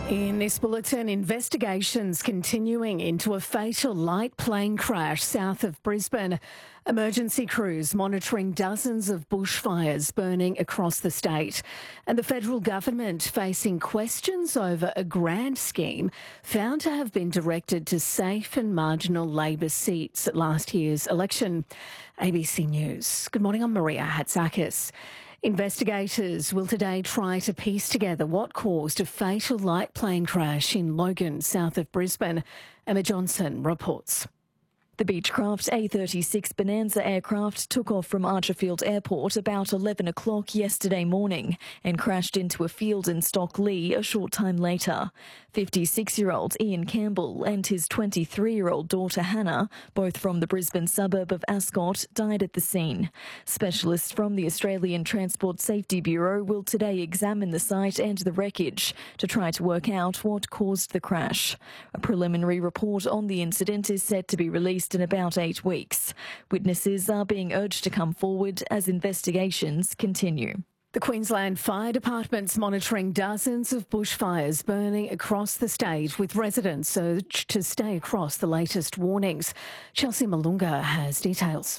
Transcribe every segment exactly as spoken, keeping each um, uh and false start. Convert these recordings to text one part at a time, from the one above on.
In this bulletin, investigations continuing into a fatal light plane crash south of Brisbane. Emergency crews monitoring dozens of bushfires burning across the state. And the federal government facing questions over a grant scheme found to have been directed to safe and marginal Labor seats at last year's election. A B C News. Good morning, I'm Maria Hatzakis. Investigators will today try to piece together what caused a fatal light plane crash in Logan, south of Brisbane. Emma Johnson reports. The Beechcraft A thirty-six Bonanza aircraft took off from Archerfield Airport about eleven o'clock yesterday morning and crashed into a field in Stockley a short time later. fifty-six-year-old Ian Campbell and his twenty-three-year-old daughter Hannah, both from the Brisbane suburb of Ascot, died at the scene. Specialists from the Australian Transport Safety Bureau will today examine the site and the wreckage to try to work out what caused the crash. A preliminary report on the incident is set to be released in about eight weeks. Witnesses are being urged to come forward as investigations continue. The Queensland Fire Department's monitoring dozens of bushfires burning across the state, with residents urged to stay across the latest warnings. Chelsea Malunga has details.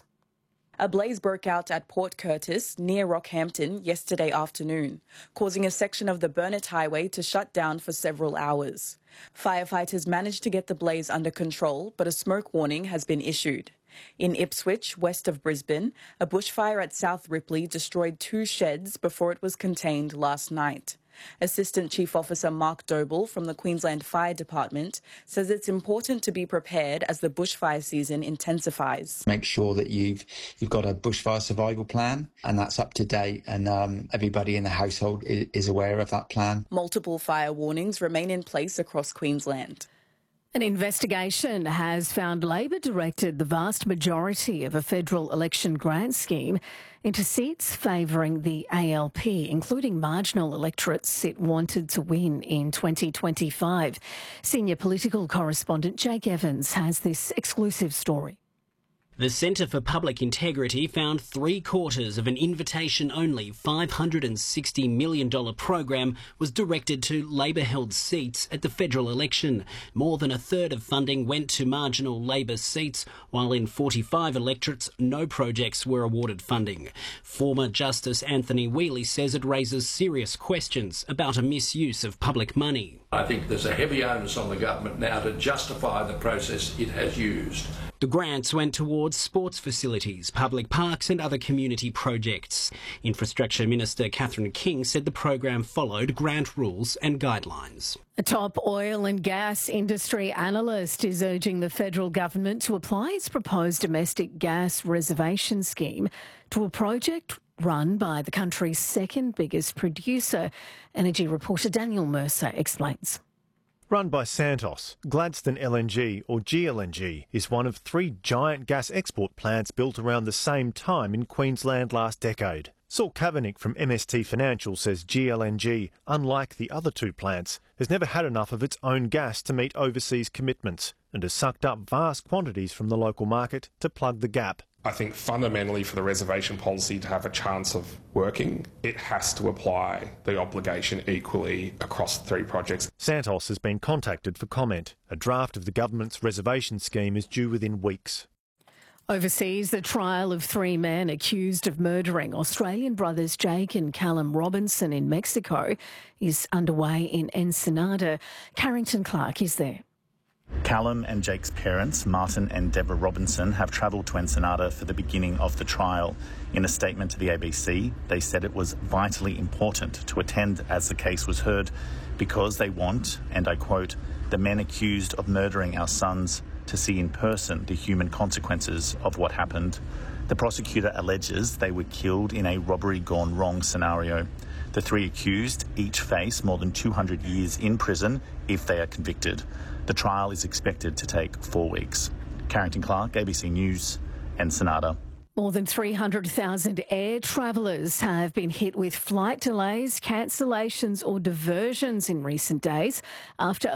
A blaze broke out at Port Curtis near Rockhampton yesterday afternoon, causing a section of the Burnett Highway to shut down for several hours. Firefighters managed to get the blaze under control, but a smoke warning has been issued. In Ipswich, west of Brisbane, a bushfire at South Ripley destroyed two sheds before it was contained last night. Assistant Chief Officer Mark Doble from the Queensland Fire Department says it's important to be prepared as the bushfire season intensifies. Make sure that you've you've got a bushfire survival plan and that's up to date, and um, everybody in the household is, is aware of that plan. Multiple fire warnings remain in place across Queensland. An investigation has found Labor directed the vast majority of a federal election grant scheme into seats favouring the A L P, including marginal electorates it wanted to win in twenty twenty-five. Senior political correspondent Jake Evans has this exclusive story. The Centre for Public Integrity found three quarters of an invitation-only five hundred sixty million dollars program was directed to Labor-held seats at the federal election. More than a third of funding went to marginal Labor seats, while in forty-five electorates, no projects were awarded funding. Former Justice Anthony Whealy says it raises serious questions about a misuse of public money. I think there's a heavy onus on the government now to justify the process it has used. The grants went towards sports facilities, public parks and other community projects. Infrastructure Minister Catherine King said the program followed grant rules and guidelines. A top oil and gas industry analyst is urging the federal government to apply its proposed domestic gas reservation scheme to a project run by the country's second biggest producer. Energy reporter Daniel Mercer explains. Run by Santos, Gladstone L N G, or G L N G, is one of three giant gas export plants built around the same time in Queensland last decade. Saul Kavanagh from M S T Financial says G L N G, unlike the other two plants, has never had enough of its own gas to meet overseas commitments and has sucked up vast quantities from the local market to plug the gap. I think fundamentally for the reservation policy to have a chance of working, it has to apply the obligation equally across the three projects. Santos has been contacted for comment. A draft of the government's reservation scheme is due within weeks. Overseas, the trial of three men accused of murdering Australian brothers Jake and Callum Robinson in Mexico is underway in Ensenada. Carrington Clark is there. Callum and Jake's parents, Martin and Deborah Robinson, have travelled to Ensenada for the beginning of the trial. In a statement to the A B C, they said it was vitally important to attend as the case was heard because they want, and I quote, the men accused of murdering our sons to see in person the human consequences of what happened. The prosecutor alleges they were killed in a robbery gone wrong scenario. The three accused each face more than two hundred years in prison if they are convicted. The trial is expected to take four weeks. Carrington Clark, A B C News, Ensenada. More than three hundred thousand air travellers have been hit with flight delays, cancellations or diversions in recent days after